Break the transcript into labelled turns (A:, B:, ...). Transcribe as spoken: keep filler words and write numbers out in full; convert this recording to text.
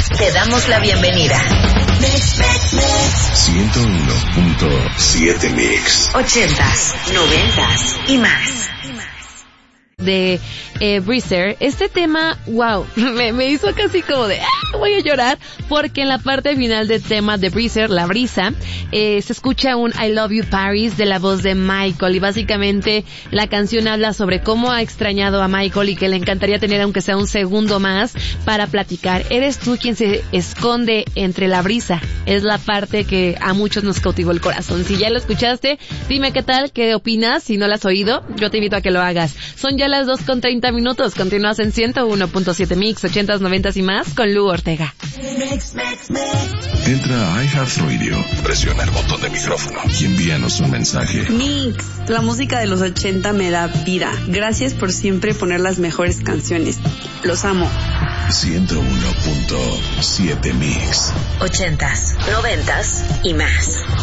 A: Te damos la bienvenida.
B: ciento uno punto siete Mix.
A: Ochentas, noventas y más.
C: De eh, Breezer, este tema, wow, me, me hizo casi como de, ah, voy a llorar, porque en la parte final del tema de Breezer, La Brisa, eh, se escucha un I Love You Paris de la voz de Michael, y básicamente la canción habla sobre cómo ha extrañado a Michael y que le encantaría tener aunque sea un segundo más para platicar. Eres tú quien se esconde entre la brisa, es la parte que a muchos nos cautivó el corazón. Si ya lo escuchaste, dime qué tal, qué opinas. Si no lo has oído, yo te invito a que lo hagas. Son ya las dos con treinta minutos. Continúas en ciento uno punto siete Mix, ochentas, noventas y más con Lu Ortega.
B: Entra a iHeartRadio, presiona el botón de micrófono y envíanos un mensaje.
D: Mix, la música de los ochenta me da vida. Gracias por siempre poner las mejores canciones. Los amo.
B: ciento uno punto siete Mix.
A: Ochentas, noventas y más.